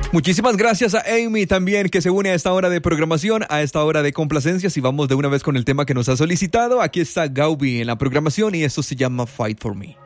Muchísimas gracias a Amy también que se une a esta hora de programación, a esta hora de complacencias y vamos de una vez con el tema que nos ha solicitado. Aquí está Gaubi en la programación y esto se llama Fight For Me.